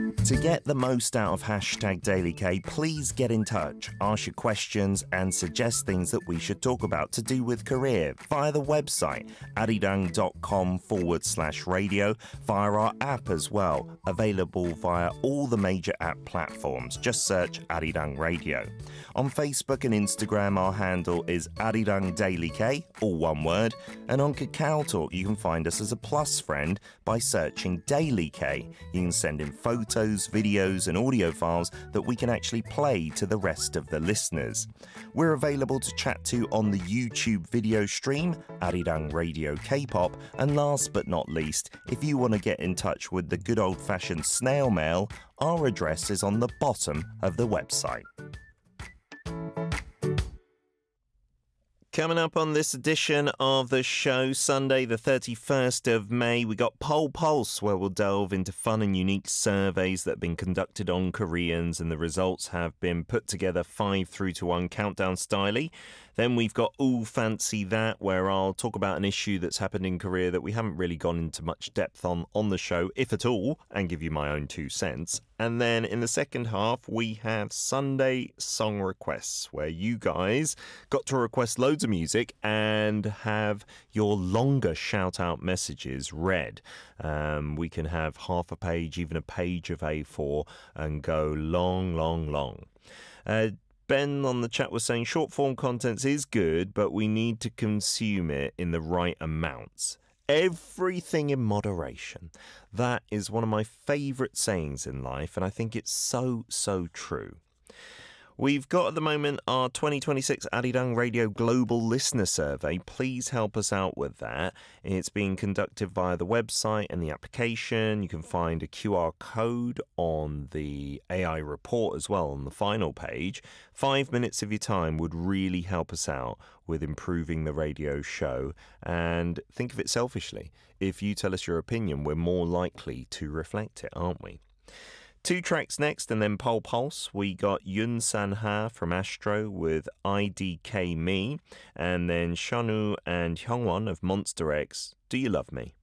To get the most out of hashtag Daily K, please get in touch, ask your questions and suggest things that we should talk about to do with Korea via the website arirang.com/radio, via our app as well, available via all the major app platforms. Just search Arirang Radio. On Facebook and Instagram, our handle is Arirang Daily K, all one word, and on Kakao Talk you can find us as a plus friend by searching Daily K. You can send in photos, videos and audio files that we can actually play to the rest of the listeners. We're available to chat to on the YouTube video stream, Arirang Radio K-pop, and last but not least, if you want to get in touch with the good old-fashioned snail mail, our address is on the bottom of the website. Coming up on this edition of the show, Sunday the 31st of May, we got Poll Pulse, where we'll delve into fun and unique surveys that have been conducted on Koreans, and the results have been put together 5 through to 1 countdown styley. Then we've got Ooh Fancy That, where I'll talk about an issue that's happened in Korea that we haven't really gone into much depth on the show, if at all, and give you my own 2 cents. And then in the second half, we have Sunday Song Requests, where you guys got to request loads of music and have your longer shout-out messages read. We can have half a page, even a page of A4, and go long, long, long. Ben on the chat was saying short-form content is good, but we need to consume it in the right amounts. Everything in moderation. That is one of my favourite sayings in life, and I think it's so, so true. We've got at the moment our 2026 Arirang Radio Global Listener Survey. Please help us out with that. It's being conducted via the website and the application. You can find a QR code on the AI report as well on the final page. 5 minutes of your time would really help us out with improving the radio show. And think of it selfishly. If you tell us your opinion, we're more likely to reflect it, aren't we? 2 tracks next, and then Poll Pulse. We got Yun San Ha from Astro with IDK Me, and then Shanu and Hyungwon of Monster X, Do You Love Me?